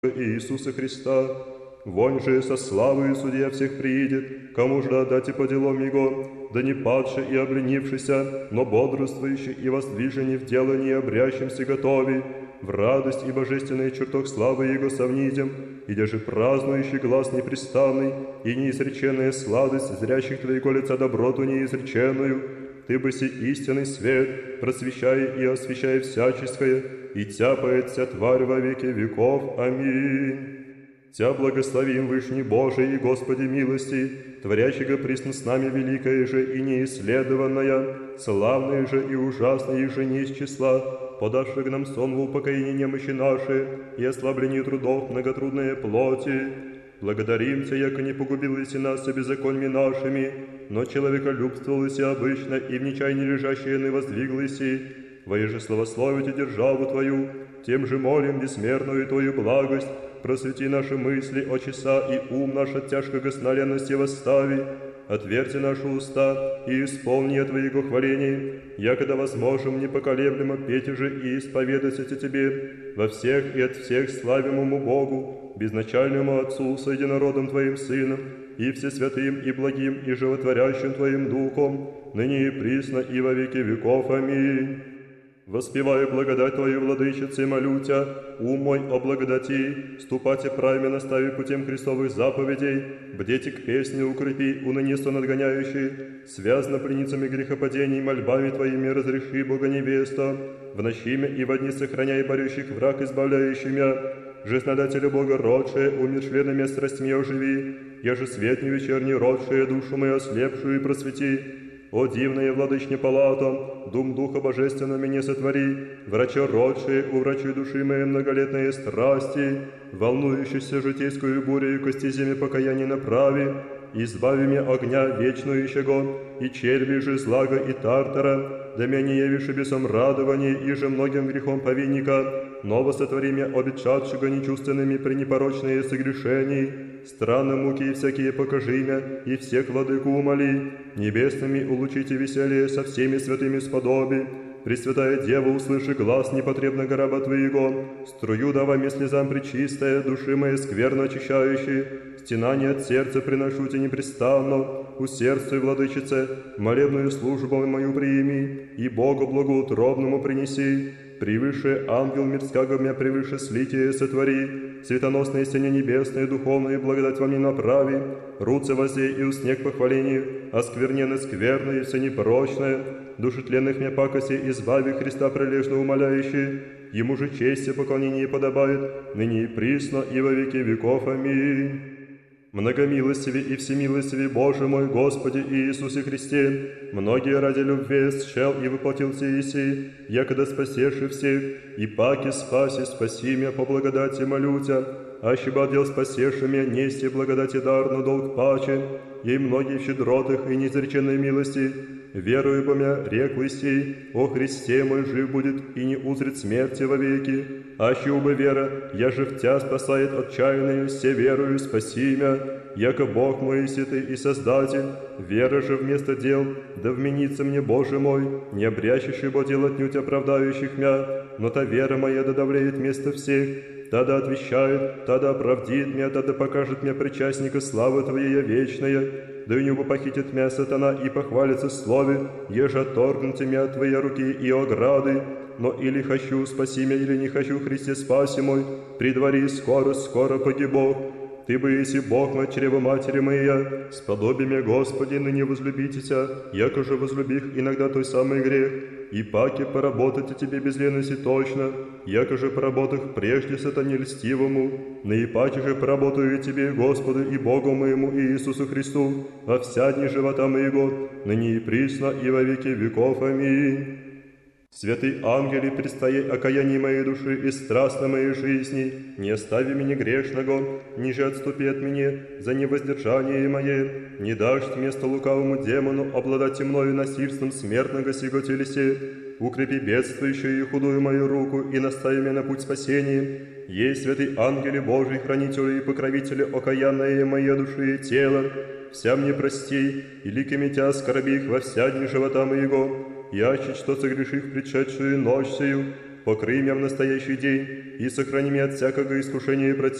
Иисуса Христа, вонь же со славою судья всех приидет, кому же отдать и по делам Его, да не падший и обленившийся, но бодрствующий и воздвиженный в делании обрящимся готови, в радость и божественный чертог славы Его совнитем, и даже празднующий глаз непрестанный, и неизреченная сладость зрящих Твоего лица доброту неизреченную, Ты бы си истинный свет, просвещая и освещая всяческое, и тяпает вся тварь во веки веков. Аминь. Тя благословим Вышний Божий и Господи милости, творящего присно с нами великое же и неисследованное, славное же и ужасное же не из числа, подавших нам сон в упокоении немощи наши и ослаблении трудов многотрудной плоти. Благодарим Тя, яко не погубились и нас беззаконьми нашими, но человеколюбствовалось обычно и в нечаянии лежащие не воздвиглись, воеже славословите державу Твою, тем же молим бессмертную Твою благость, просвети наши мысли, очеса и ум наш от тяжкого сна ленности восстави, отверти наши уста и исполни от Твоего хваления, якогда возможем непоколеблемо петь же и исповедать о Тебе во всех и от всех славимому Богу, безначальному Отцу с единородом Твоим Сыном, и всесвятым и благим и животворящим Твоим Духом, ныне и присно и во веки веков. Аминь. Воспеваю благодать Твою, Владычице, молю Тя, ум мой о благодати, ступайте правильно, настави путем Христовых заповедей, бдете к песне, укрепи, уныне сон отгоняющий, связно пленницами грехопадений, мольбами Твоими разреши, Бога невеста, в ночиме и во дни сохраняй борющих враг, избавляющий мя, жизнодателя Бога родшее, умершленными страстьми оживи, я же свет не вечерний родшее, душу мою ослепшую и просвети. О дивная владычня палата, дум Духа Божественного меня сотвори, врача родшие, уврачуй души моей многолетные страсти, волнующейся житейскую бурю кости земи покаяния направи, избави меня огня вечнующего, и черви же злага и тартара, да меня не явишь бесом радования, и же многим грехом повинника, ново сотвори меня обетшавшего нечувственными пренепорочные согрешений, странно муки и всякие покажи меня, и всех владыку умоли, небесными улучите веселье со всеми святыми сподоби, Пресвятая Дева, услыши глаз непотребного раба Твоего, струю давай мне слезам пречистая, души моей скверно очищающей, стенание от сердца приношу Тебе непрестанно, усердствуй, Владычице, молебную службу мою прими, и Богу благоутробному принеси, превыше ангел мирского меня превыше слитие сотвори, светоносные стене небесные, духовные благодать во мне направи, руце воздей и уснег похвалению, оскверненное скверное и все непрочное, души тленных мне пакости избави Христа прилежно умоляющий, Ему же честь и поклонение подобает, ныне и присно и во веки веков. Аминь. Многомилостивый и всемилостивый Боже мой, Господи Иисусе Христе, многие ради любви счел и воплотил Иисей, якогда спасеши всех, и паки спаси, спаси меня по благодати молю Тя, ащеба отдел спасеши меня, нести благодати дар на долг паче, ей многие щедротых и неизреченной милости, верую бо мя, реклый сей, о Христе мой жив будет и не узрит смерти вовеки, аще убы вера, я же в Тя спасает отчаянную, все верую, спаси мя, яко Бог мой святый и Создатель, вера же вместо дел, да вменится мне, Боже мой, не обрящущий бо дел отнюдь оправдающих мя, но та вера моя да давлеет вместо всех, тогда отвещает, тогда оправдит меня, тогда покажет мне причастника славы Твоей вечная, да и него похитит меня сатана и похвалится в слове, еже отторгнуте меня от Твоей руки и ограды, но или хочу, спаси меня, или не хочу, Христе, спаси мой, предвари, скоро, скоро погибу. Ты бы, если Бог мой, чрево матери моя, сподоби меня, Господи, ныне возлюбитеся, яко же возлюбих иногда той самый грех, и паки поработать Тебе без лености точно, яко же поработах прежде сатане льстивому, наипаче же поработаю Тебе, Господу и Богу моему Иисусу Христу, во вся дни живота моего, ныне и присно и во веки веков. Аминь. Святый ангели, предстоя окаяние моей души и страстно моей жизни, не остави меня грешного, ниже отступи от меня за невоздержание мое, не дашь место лукавому демону обладать мною насильством смертного сего телесе, укрепи бедствующую и худую мою руку и настави меня на путь спасения. Ей, святый ангели Божий, хранителю и покровителю окаянное моей души и тела, вся мне прости, и ликами Тя оскорби их во вся дни живота моего, яще, что согрешив предшедшую ночь сию, покрый меня в настоящий день и сохрани меня от всякого искушения и противного,